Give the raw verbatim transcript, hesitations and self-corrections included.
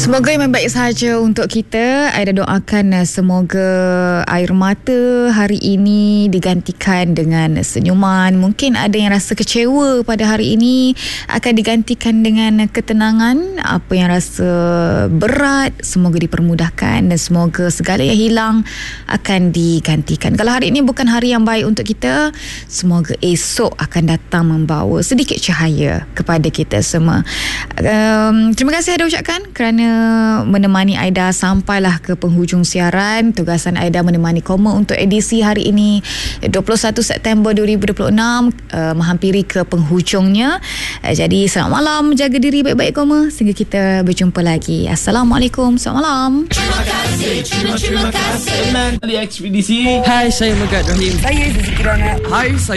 Semoga yang baik saja untuk kita. Aida doakan semoga air mata hari ini digantikan dengan senyuman. Mungkin ada yang rasa kecewa pada hari ini akan digantikan dengan ketenangan. Apa yang rasa berat semoga dipermudahkan, dan semoga segala yang hilang akan digantikan. Kalau hari ini bukan hari yang baik untuk kita, semoga esok akan datang membawa sedikit cahaya kepada kita semua. Um, terima kasih Aida ucapkan kerana menemani Aida sampailah ke penghujung siaran. Tugasan Aida menemani Koma untuk edisi hari ini dua puluh satu September dua ribu dua puluh enam, uh, menghampiri ke penghujungnya. Uh, jadi selamat malam, jaga diri baik-baik Koma, sehingga kita berjumpa lagi. Assalamualaikum, selamat malam. Terima kasih, terima, terima kasih. Dari ekspedisi. Hai, saya Megat Rahim. Saya Zizi Kirana. Hai, saya